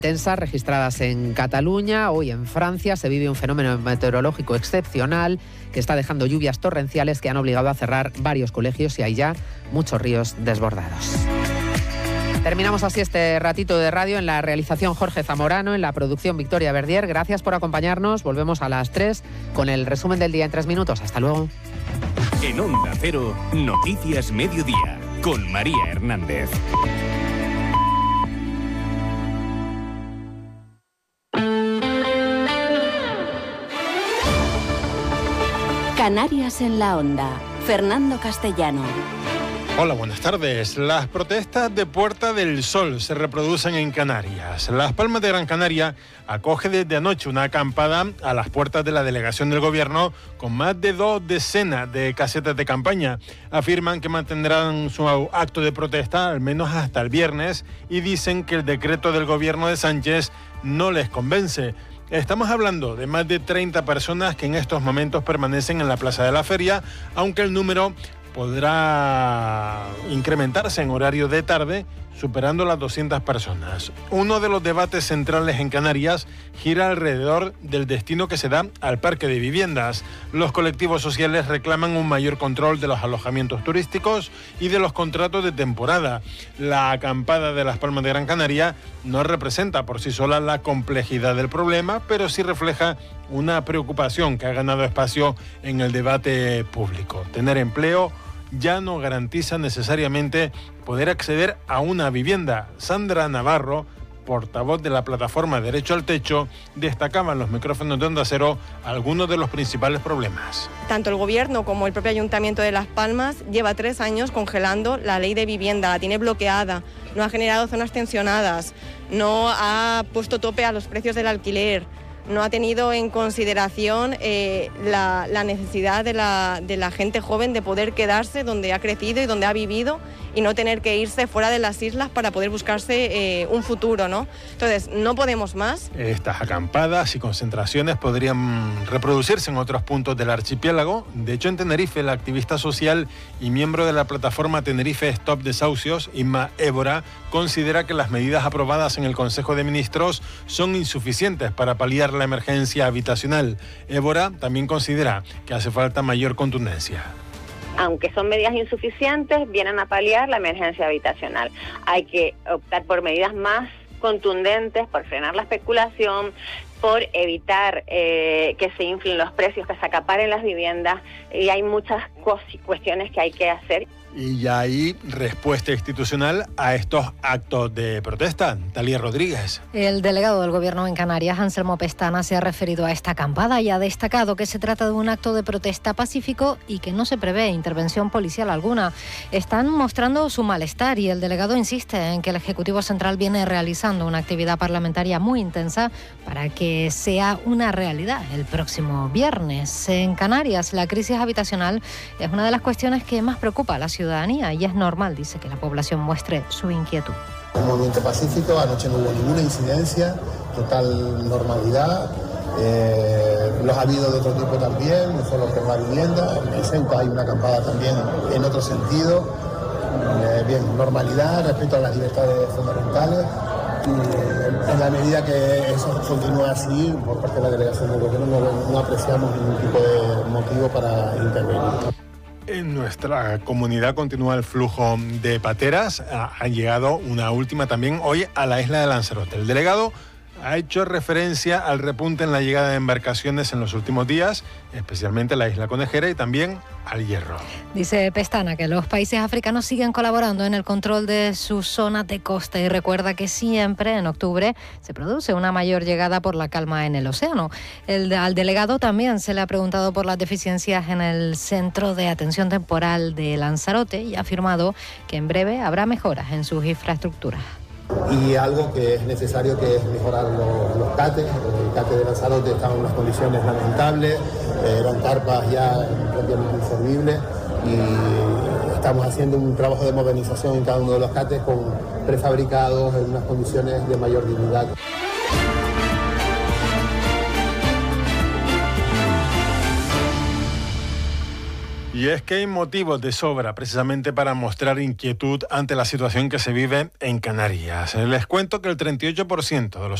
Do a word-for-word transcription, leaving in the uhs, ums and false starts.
Tensas registradas en Cataluña. Hoy en Francia se vive un fenómeno meteorológico excepcional que está dejando lluvias torrenciales que han obligado a cerrar varios colegios y hay ya muchos ríos desbordados. Terminamos así este ratito de radio. En la realización Jorge Zamorano, en la producción Victoria Verdier. Gracias por acompañarnos. Volvemos a las tres con el resumen del día en tres minutos. Hasta luego. En Onda Cero, Noticias Mediodía, con María Hernández. Canarias en la Onda. Fernando Castellano. Hola, buenas tardes. Las protestas de Puerta del Sol se reproducen en Canarias. Las Palmas de Gran Canaria acoge desde anoche una acampada a las puertas de la delegación del gobierno con más de dos decenas de casetas de campaña. Afirman que mantendrán su acto de protesta al menos hasta el viernes y dicen que el decreto del gobierno de Sánchez no les convence. Estamos hablando de más de treinta personas que en estos momentos permanecen en la Plaza de la Feria, aunque el número podrá incrementarse en horario de tarde, superando las doscientas personas. Uno de los debates centrales en Canarias gira alrededor del destino que se da al parque de viviendas. Los colectivos sociales reclaman un mayor control de los alojamientos turísticos y de los contratos de temporada. La acampada de Las Palmas de Gran Canaria no representa por sí sola la complejidad del problema, pero sí refleja una preocupación que ha ganado espacio en el debate público. Tener empleo ya no garantiza necesariamente poder acceder a una vivienda. Sandra Navarro, portavoz de la plataforma Derecho al Techo, destacaba en los micrófonos de Onda Cero algunos de los principales problemas. Tanto el gobierno como el propio Ayuntamiento de Las Palmas lleva tres años congelando la ley de vivienda, la tiene bloqueada, no ha generado zonas tensionadas, no ha puesto tope a los precios del alquiler, no ha tenido en consideración eh, la, la necesidad de la, de la gente joven de poder quedarse donde ha crecido y donde ha vivido y no tener que irse fuera de las islas para poder buscarse eh, un futuro, ¿no? Entonces, no podemos más. Estas acampadas y concentraciones podrían reproducirse en otros puntos del archipiélago. De hecho, en Tenerife, la activista social y miembro de la plataforma Tenerife Stop Desahucios, Inma Évora, considera que las medidas aprobadas en el Consejo de Ministros son insuficientes para paliar la emergencia habitacional. Évora también considera que hace falta mayor contundencia. Aunque son medidas insuficientes, vienen a paliar la emergencia habitacional. Hay que optar por medidas más contundentes, por frenar la especulación, por evitar eh, que se inflen los precios, que se acaparen las viviendas, y hay muchas cuestiones que hay que hacer. Y ya hay respuesta institucional a estos actos de protesta. Talía Rodríguez. El delegado del Gobierno en Canarias, Anselmo Pestana, se ha referido a esta acampada y ha destacado que se trata de un acto de protesta pacífico y que no se prevé intervención policial alguna. Están mostrando su malestar y el delegado insiste en que el Ejecutivo Central viene realizando una actividad parlamentaria muy intensa para que sea una realidad el próximo viernes. En Canarias, la crisis habitacional es una de las cuestiones que más preocupa a la ciudadanía. ciudadanía y es normal, dice, que la población muestre su inquietud. Un movimiento pacífico, anoche no hubo ninguna incidencia, total normalidad, eh, los ha habido de otro tipo también, no solo por la vivienda, en Ceuta hay una acampada también en otro sentido, eh, bien, normalidad respecto a las libertades fundamentales. Y en la medida que eso continúe así, por parte de la delegación del gobierno no, no apreciamos ningún tipo de motivo para intervenir. En nuestra comunidad continúa el flujo de pateras. Ha llegado una última también hoy a la isla de Lanzarote. El delegado ha hecho referencia al repunte en la llegada de embarcaciones en los últimos días, especialmente la isla Conejera y también al Hierro. Dice Pestana que los países africanos siguen colaborando en el control de sus zonas de costa y recuerda que siempre en octubre se produce una mayor llegada por la calma en el océano. El, al delegado también se le ha preguntado por las deficiencias en el Centro de Atención Temporal de Lanzarote y ha afirmado que en breve habrá mejoras en sus infraestructuras. Y algo que es necesario, que es mejorar los, los cates. El cate de Lanzarote estaba en unas condiciones lamentables, eh, eran carpas ya prácticamente inservibles y estamos haciendo un trabajo de modernización en cada uno de los cates con prefabricados en unas condiciones de mayor dignidad. Y es que hay motivos de sobra precisamente para mostrar inquietud ante la situación que se vive en Canarias. Les cuento que el treinta y ocho por ciento de los